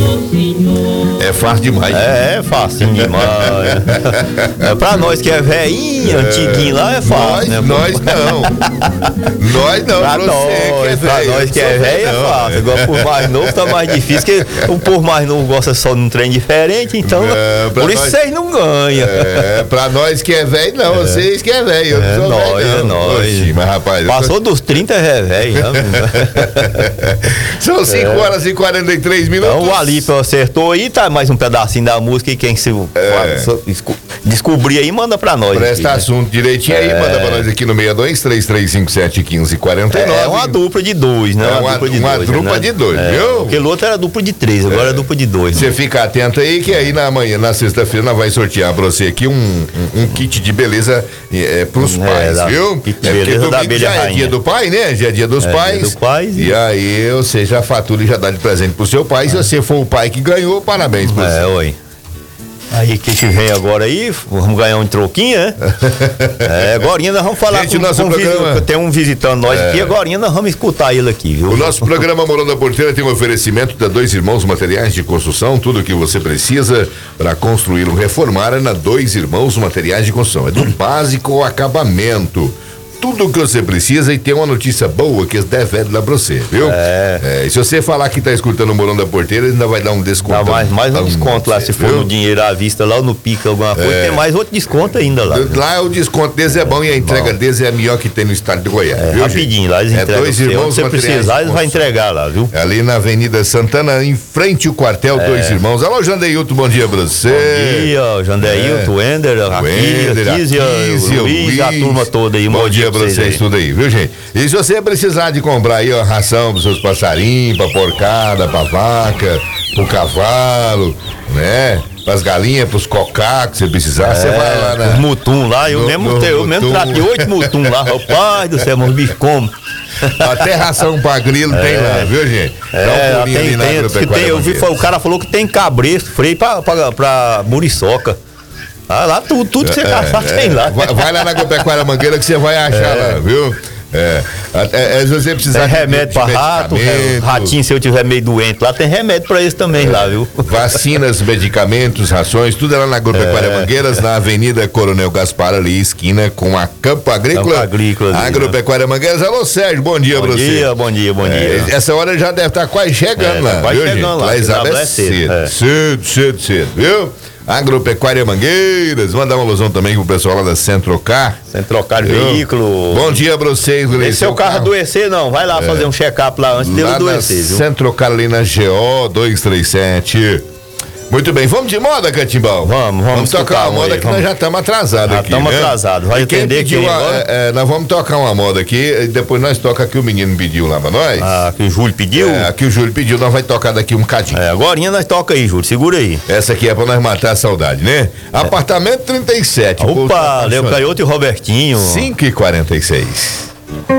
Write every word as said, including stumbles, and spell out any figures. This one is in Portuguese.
É fácil demais. É, é fácil demais. É, pra nós que é velhinho, é, antiguinho lá, é fácil, nós, né? Nós não. Nós não. Pra nós, que é pra véio, nós que é velho é fácil. Agora por mais novo tá mais difícil, porque o por mais novo gosta só de um trem diferente, então é, por isso nós, vocês não ganham. É, pra nós que é velho, não. É. Vocês que é velho. Eu é, não sou nós, velho, é não. nós. Oxi, mas, rapaz, passou tô... dos trinta é velho. São cinco horas e quarenta e três minutos. Então o Alípio acertou aí, tá mais um pedacinho da música e quem se é. descobrir aí, manda pra nós. Presta aqui, assunto né? direitinho aí, é. manda pra nós aqui no seis dois, três três cinco sete, um cinco quatro nove. É uma dupla de dois, né? É uma, uma dupla de uma dois, dupla né? de dois é. viu? Aquele outro era dupla de três, agora é, é dupla de dois. Você né? fica atento aí que aí na manhã, na sexta-feira, nós vai sortear pra você aqui um, um, um kit de beleza é, pros é, pais, da, viu? Kit de é beleza porque da abelha já rainha. é dia do pai, né? Já é dia dos é, pais. Dia do pais e, e aí você já fatura e já dá de presente pro seu pai. Ah. Se você for o pai que ganhou, parabéns pra você. É, oi. Aí que que vem agora aí, vamos ganhar um troquinho, né? É, agora nós vamos falar Gente, com, nosso com programa... um, tem um visitando nós é. aqui, agora nós vamos escutar ele aqui, viu? O nosso programa Morando da Porteira tem um oferecimento da Dois Irmãos Materiais de Construção, tudo o que você precisa para construir ou reformar é na Dois Irmãos Materiais de Construção, é do básico ao acabamento. Tudo o que você precisa e tem uma notícia boa que eles devem dar pra você, viu? É. é. E se você falar que tá escutando o Morando da Porteira, ainda vai dar um desconto. Dá mais, mais um desconto lá, você, se for viu? no dinheiro à vista lá, ou no Pica, alguma coisa, é. tem mais outro desconto ainda lá. Lá o desconto deles é bom e a entrega bom. deles é a melhor que tem no estado de Goiás, é, viu, rapidinho, gente? lá eles é entregam. Dois Irmãos se você precisar, eles vão entregar lá, viu? É ali na Avenida Santana, em frente ao quartel é. Dois Irmãos. Alô, Jandeilton, bom dia pra você. Bom dia, Jandeilton, o Ender, a Kízia, o Luiz, a turma toda aí. Bom dia pra vocês tudo aí, viu, gente? E se você precisar de comprar aí a ração pros seus passarinhos, pra porcada, pra vaca, pro cavalo, né? Pras galinhas, pros cocacos, se você precisar, você é, vai lá, né? Os mutum lá, eu no, mesmo, no eu mesmo tratei oito mutum lá, rapaz do céu, meus bichos como. Até ração pra grilo é, tem lá, viu, gente? É, Dá um tem, tem, tem, tem eu vi, o cara falou que tem cabresto, freio pra, pra, pra muriçoca. Ah, lá tudo, tudo que você é, caçar é, tem lá. Vai, vai lá na Agropecuária Mangueira que você vai achar é. lá, viu? É, é, é, se você precisar tem remédio pra rato, ratinho, se eu tiver meio doente lá, tem remédio pra isso também é, lá, viu? Vacinas, medicamentos, rações, tudo é lá na Agropecuária é, Mangueiras, é. na Avenida Coronel Gaspar, ali, esquina com a Campo Agrícola. Campo Agrícola. Ali, Agropecuária né? Mangueiras. Alô, Sérgio, bom dia bom pra você. Bom dia, bom dia, bom é, dia. Essa hora já deve estar quase chegando é, lá, quase viu, chegando gente? lá. Lá Isabel é cedo, é. cedo, cedo, cedo, viu? Agropecuária Mangueiras, mandar uma alusão também pro pessoal lá da Centrocar. Centrocar Veículo. Bom dia pra vocês, Esse seu carro adoecer, não, vai lá é. fazer um check-up lá antes dele adoecer, viu? Centrocar ali na G O dois três sete. Muito bem, vamos de moda, Catimbau? Vamos, vamos. Vamos tocar uma moda aí, que vamos. Nós já estamos atrasados já aqui. Já estamos né? atrasados, vai entender pediu a, é, é, nós vamos tocar uma moda aqui, e depois nós toca aqui, o menino pediu lá pra nós. Ah, que o Júlio pediu? É, aqui o Júlio pediu, nós vamos tocar daqui um bocadinho. É, agorinha nós toca aí, Júlio, segura aí. Essa aqui é pra nós matar a saudade, né? É. Apartamento trinta e sete. Opa, Leo Canhoto e Robertinho. cinco e quarenta e seis.